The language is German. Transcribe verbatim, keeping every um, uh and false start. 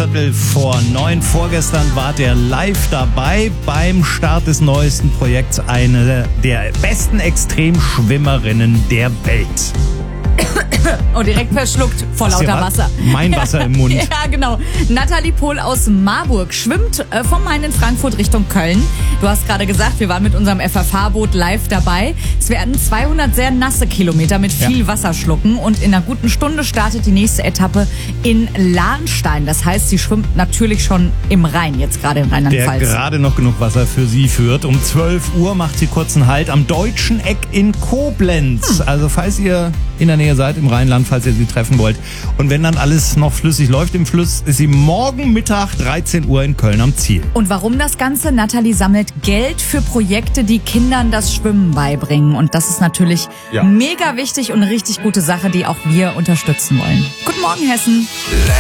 Viertel vor neun. Vorgestern war der live dabei beim Start des neuesten Projekts, eine der besten Extremschwimmerinnen der Welt. Oh, direkt verschluckt vor lauter Wasser. Mein Wasser im Mund. Ja, genau. Nathalie Pohl aus Marburg schwimmt äh, vom Main in Frankfurt Richtung Köln. Du hast gerade gesagt, wir waren mit unserem F F H-Boot live dabei. Es werden zweihundert sehr nasse Kilometer mit viel ja. Wasser schlucken. Und in einer guten Stunde startet die nächste Etappe in Lahnstein. Das heißt, sie schwimmt natürlich schon im Rhein, jetzt gerade in Rheinland-Pfalz. Der gerade noch genug Wasser für sie führt. Um zwölf Uhr macht sie kurzen Halt am Deutschen Eck in Koblenz. Hm. Also falls ihr in der Nähe seid, im Rheinland, falls ihr sie treffen wollt. Und wenn dann alles noch flüssig läuft im Fluss, ist sie morgen Mittag dreizehn Uhr in Köln am Ziel. Und warum das Ganze? Nathalie sammelt Geld für Projekte, die Kindern das Schwimmen beibringen. Und das ist natürlich ja. mega wichtig und eine richtig gute Sache, die auch wir unterstützen wollen. Guten Morgen, Hessen.